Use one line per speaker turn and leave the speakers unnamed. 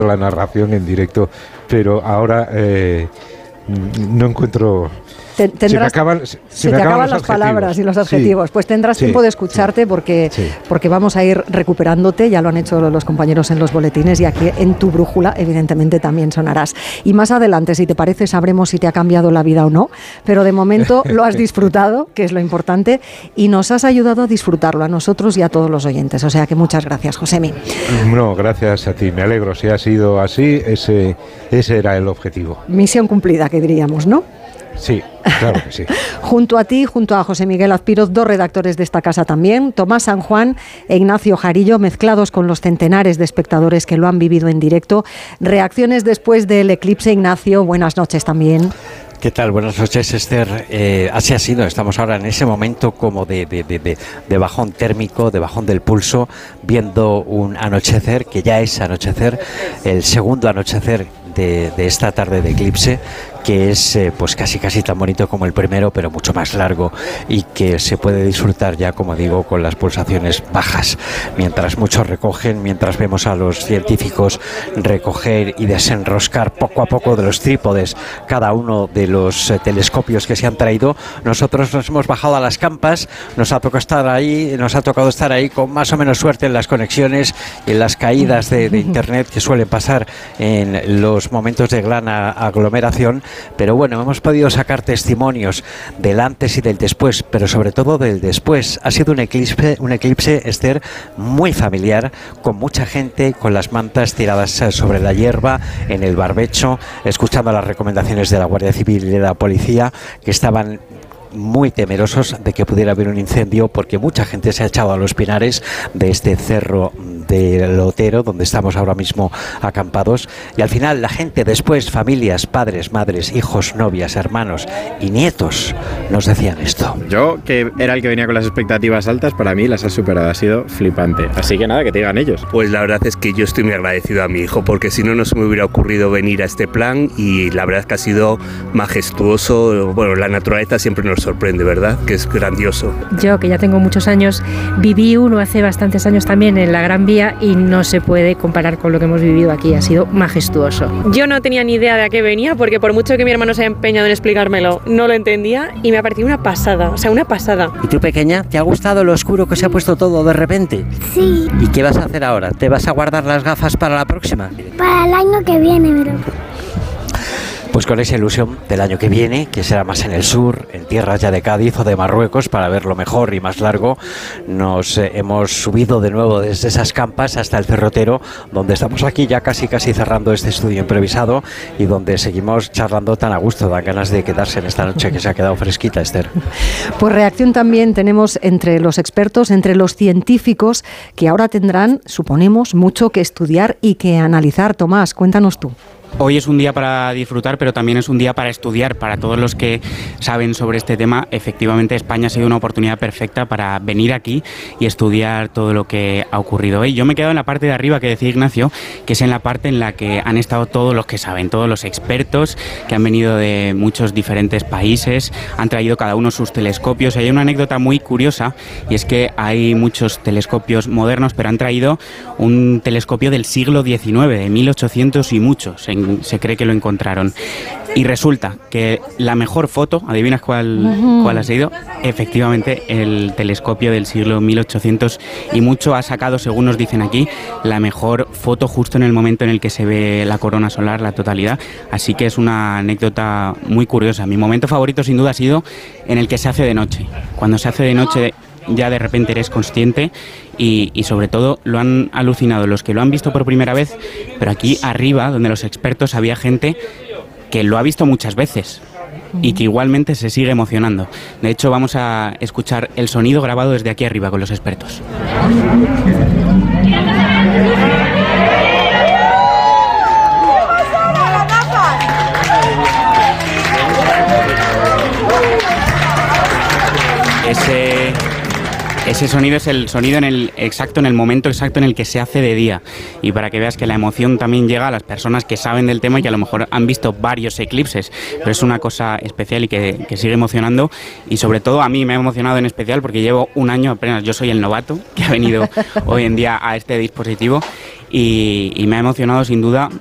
la narración en directo, pero ahora no encuentro...
Se te acaban las palabras y los adjetivos. Sí. Pues tendrás tiempo de escucharte porque vamos a ir recuperándote. Ya lo han hecho los compañeros en los boletines y aquí en tu brújula evidentemente también sonarás. Y más adelante, si te parece, sabremos si te ha cambiado la vida o no. Pero de momento lo has disfrutado, que es lo importante, y nos has ayudado a disfrutarlo a nosotros y a todos los oyentes. O sea que muchas gracias, Josemi.
No, gracias a ti. Me alegro. Si ha sido así, ese era el objetivo.
Misión cumplida, que diríamos, ¿no?
Sí, claro que sí.
Junto a ti, junto a José Miguel Azpiroz, dos redactores de esta casa también, Tomás San Juan e Ignacio Jarillo, mezclados con los centenares de espectadores que lo han vivido en directo. Reacciones después del eclipse, Ignacio, buenas noches también.
¿Qué tal? Buenas noches, Esther. Así ha sido. Estamos ahora en ese momento como de bajón térmico, de bajón del pulso, viendo un anochecer, que ya es anochecer, el segundo anochecer de esta tarde de eclipse, que es pues casi tan bonito como el primero, pero mucho más largo, y que se puede disfrutar ya, como digo, con las pulsaciones bajas, mientras muchos recogen, mientras vemos a los científicos recoger y desenroscar poco a poco de los trípodes cada uno de los telescopios que se han traído. Nosotros nos hemos bajado a las campas, nos ha tocado estar ahí con más o menos suerte en las conexiones y en las caídas de internet que suelen pasar en los momentos de gran aglomeración. Pero bueno, hemos podido sacar testimonios del antes y del después, pero sobre todo del después. Ha sido un eclipse, Esther, muy familiar, con mucha gente con las mantas tiradas sobre la hierba, en el barbecho, escuchando las recomendaciones de la Guardia Civil y de la policía, que estaban muy temerosos de que pudiera haber un incendio, porque mucha gente se ha echado a los pinares de este cerro del Otero, donde estamos ahora mismo acampados, y al final la gente después, familias, padres, madres, hijos, novias, hermanos y nietos, nos decían esto.
Yo, que era el que venía con las expectativas altas, para mí las has superado, ha sido flipante. Así que nada, que te digan ellos.
Pues la verdad es que yo estoy muy agradecido a mi hijo, porque si no, no se me hubiera ocurrido venir a este plan, y la verdad es que ha sido majestuoso. Bueno, la naturaleza siempre nos sorprende, ¿verdad? Que es grandioso.
Yo, que ya tengo muchos años, viví uno hace bastantes años también en la Gran Vía y no se puede comparar con lo que hemos vivido aquí. Ha sido majestuoso.
Yo no tenía ni idea de a qué venía, porque por mucho que mi hermano se haya empeñado en explicármelo, no lo entendía, y me ha parecido una pasada, o sea, una pasada.
¿Y tú, pequeña, te ha gustado lo oscuro que se ha puesto todo de repente?
Sí.
¿Y qué vas a hacer ahora? ¿Te vas a guardar las gafas para la próxima?
Para el año que viene, pero...
Pues con esa ilusión del año que viene, que será más en el sur, en tierras ya de Cádiz o de Marruecos, para verlo mejor y más largo, nos hemos subido de nuevo desde esas campas hasta el Cerrotero, donde estamos aquí ya casi cerrando este estudio improvisado, y donde seguimos charlando tan a gusto. Dan ganas de quedarse en esta noche que se ha quedado fresquita, Esther.
Pues reacción también tenemos entre los expertos, entre los científicos, que ahora tendrán, suponemos, mucho que estudiar y que analizar. Tomás, cuéntanos tú.
Hoy es un día para disfrutar, pero también es un día para estudiar. Para todos los que saben sobre este tema, efectivamente España ha sido una oportunidad perfecta para venir aquí y estudiar todo lo que ha ocurrido hoy. Yo me he quedado en la parte de arriba que decía Ignacio, que es en la parte en la que han estado todos los que saben, todos los expertos que han venido de muchos diferentes países, han traído cada uno sus telescopios. Hay una anécdota muy curiosa, y es que hay muchos telescopios modernos, pero han traído un telescopio del siglo XIX, de 1800 y muchos. Se cree que lo encontraron. Y resulta que la mejor foto, ¿adivinas cuál ha sido? Efectivamente, el telescopio del siglo 1800 y mucho ha sacado, según nos dicen aquí, la mejor foto justo en el momento en el que se ve la corona solar, la totalidad. Así que es una anécdota muy curiosa. Mi momento favorito, sin duda, ha sido en el que se hace de noche. Cuando se hace de noche, ya de repente eres consciente, y sobre todo lo han alucinado los que lo han visto por primera vez, pero aquí arriba, donde los expertos, había gente que lo ha visto muchas veces y que igualmente se sigue emocionando. De hecho, vamos a escuchar el sonido grabado desde aquí arriba con los expertos. Ese sonido es el sonido en el momento exacto en el que se hace de día, y para que veas que la emoción también llega a las personas que saben del tema y que a lo mejor han visto varios eclipses, pero es una cosa especial y que sigue emocionando, y sobre todo a mí me ha emocionado en especial porque llevo un año apenas, yo soy el novato que ha venido hoy en día a este dispositivo, y me ha emocionado sin duda